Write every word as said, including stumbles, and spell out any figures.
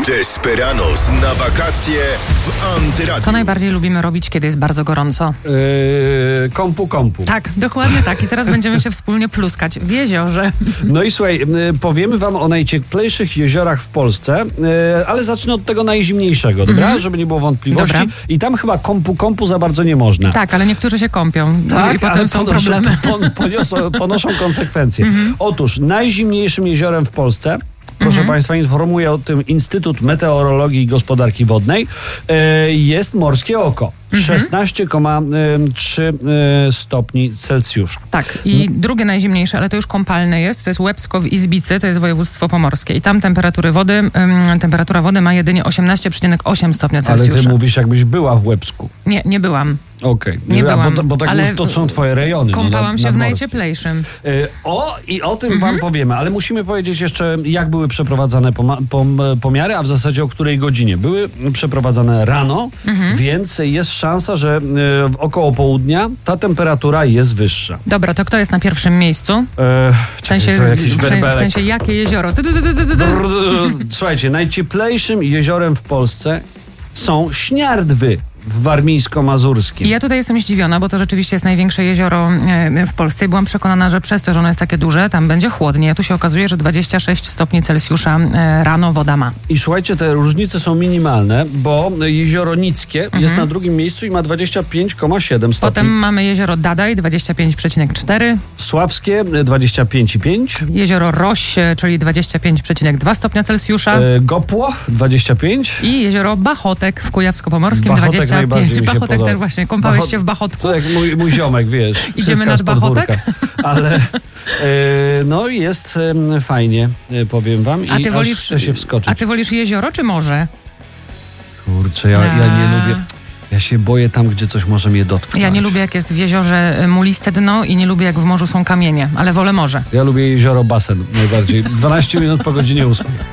Desperados na wakacje w Antyradiu. Co najbardziej lubimy robić, kiedy jest bardzo gorąco? Yy, kompu, kompu. Tak, dokładnie tak. I teraz będziemy się wspólnie pluskać w jeziorze. No i słuchaj, yy, powiemy wam o najcieplejszych jeziorach w Polsce, yy, ale zacznę od tego najzimniejszego, dobra? Mhm. Żeby nie było wątpliwości. Dobra. I tam chyba kompu, kompu za bardzo nie można. Tak, ale niektórzy się kąpią. Tak, I potem ale są ponoszą, problemy. pon, poniosą, ponoszą konsekwencje. Mhm. Otóż najzimniejszym jeziorem w Polsce, proszę Mhm. Państwa, informuje o tym Instytut Meteorologii i Gospodarki Wodnej, e, jest Morskie Oko. Mhm. szesnaście przecinek trzy stopni Celsjusza. Tak, i drugie najzimniejsze, ale to już kąpalne jest, to jest Łebsko w Izbicy, to jest województwo pomorskie. I tam temperatury wody, ym, temperatura wody ma jedynie osiemnaście przecinek osiem stopnia Ale Celsjusza. ty mówisz, jakbyś była w Łebsku. Nie, nie byłam. Okej. Nie A byłam, Bo, bo tak ale to są twoje rejony. Kąpałam no, się w nadmorskie. najcieplejszym. Y, O, i o tym Mhm. wam powiemy, ale musimy powiedzieć jeszcze, jak były przeprowadzane poma- pom- pomiary, a w zasadzie o której godzinie. Były przeprowadzane rano, Mhm. więc jest szansa, że y, w około południa ta temperatura jest wyższa. Dobra, to kto jest na pierwszym miejscu? E, W sensie, czekaj, to jakiś w, sen, w werberek. sensie jakie jezioro? Ty, ty, ty, ty, ty, ty. Brrr, Słuchajcie, najcieplejszym jeziorem w Polsce są Śniardwy w warmińsko-mazurskim. I ja tutaj jestem zdziwiona, bo to rzeczywiście jest największe jezioro e, w Polsce i byłam przekonana, że przez to, że ono jest takie duże, tam będzie chłodniej. A tu się okazuje, że dwadzieścia sześć stopni Celsjusza e, rano woda ma. I słuchajcie, te różnice są minimalne, bo jezioro Nickie Mhm. jest na drugim miejscu i ma dwadzieścia pięć przecinek siedem stopni. Potem mamy jezioro Dadaj, dwadzieścia pięć przecinek cztery. Sławskie dwadzieścia pięć przecinek pięć. Jezioro Roś, e, czyli dwadzieścia pięć przecinek dwa stopnia Celsjusza. E, Gopło dwadzieścia pięć. I jezioro Bachotek w Kujawsko-Pomorskim, Bachotek dwadzieścia najbardziej mi pięć. się Bachotek podoba. też właśnie, kąpałeś Bachot- się w Bachotku? To jak mój, mój ziomek, wiesz. Idziemy ksywka nad z podwórka. Bachotek? Ale e, no jest e, fajnie, e, powiem wam. A I ty aż wolisz, chce się wskoczyć. a ty wolisz jezioro czy morze? Kurczę, ja, ja nie A. lubię. Ja się boję tam, gdzie coś może mnie dotknąć. Ja nie lubię, jak jest w jeziorze muliste dno i nie lubię, jak w morzu są kamienie, ale wolę morze. Ja lubię jezioro basen najbardziej. dwanaście minut po godzinie ósmej.